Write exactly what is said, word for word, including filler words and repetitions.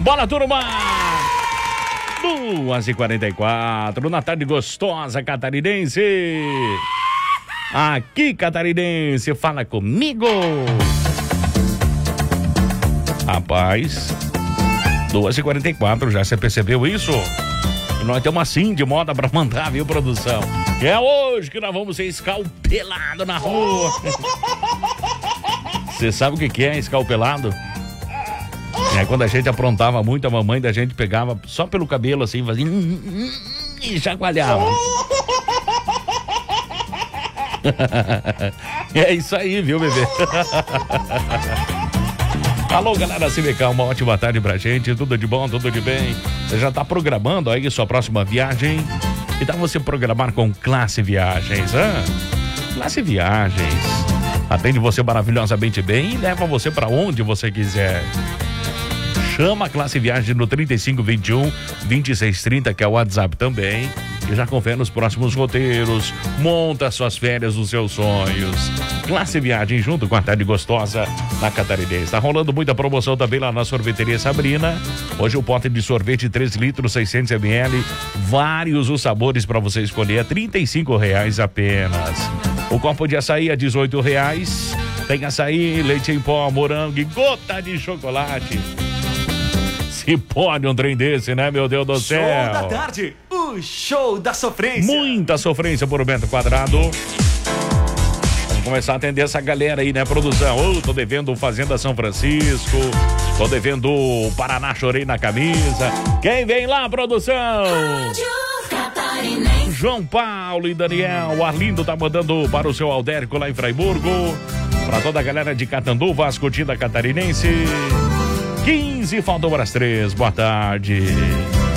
Bora, turma! duas e quarenta e quatro, na tarde gostosa catarinense. Aqui, catarinense, fala comigo. Rapaz, duas e quarenta e quatro, já você percebeu isso? E nós temos assim de moda pra mandar, viu, produção? É hoje que nós vamos ser escalpelado na rua. Você sabe o que que é escalpelado? É quando a gente aprontava muito, a mamãe da gente pegava só pelo cabelo assim, fazia e chacoalhava. É isso aí, viu, bebê? Alô, galera, se vê cá, uma ótima tarde pra gente, tudo de bom, tudo de bem. Você já tá programando aí sua próxima viagem? Que tal você programar com Classe Viagens, hã? Classe Viagens atende você maravilhosamente bem e leva você pra onde você quiser. Chama a Classe Viagem no trinta e cinco, vinte e um, vinte e seis, trinta, que é o WhatsApp também. E já confere nos próximos roteiros. Monta suas férias dos seus sonhos. Classe Viagem junto com a tarde gostosa na Catarinense. Está rolando muita promoção também lá na Sorveteria Sabrina. Hoje o pote de sorvete três litros, seiscentos mililitros. Vários os sabores para você escolher. É trinta e cinco reais apenas. O copo de açaí é dezoito reais. Tem açaí, leite em pó, morango e gota de chocolate. Se pode um trem desse, né, meu Deus do céu? Show da tarde, o show da sofrência. Muita sofrência por metro quadrado. Vamos começar a atender essa galera aí, né, produção? Oh, tô devendo o Fazenda São Francisco, tô devendo o Paraná, chorei na camisa. Quem vem lá, produção? João Paulo e Daniel. O Arlindo tá mandando para o seu Aldérico lá em Fraiburgo. Para toda a galera de Catanduva, curtindo a Catarinense. quinze, faltam para as três. Boa tarde.